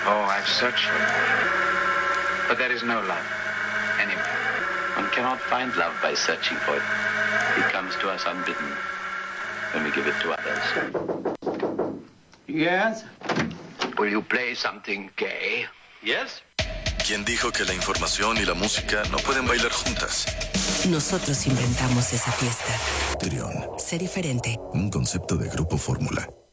Oh, I've searched for love. But there is no love anywhere. One cannot find love by searching for it. It comes to us unbidden when we give it to others. Yes? Will you play something gay? Yes. ¿Quién dijo que la información y la música no pueden bailar juntas? Nosotros inventamos esa fiesta. Trión. Sé diferente. Un concepto de Grupo Fórmula.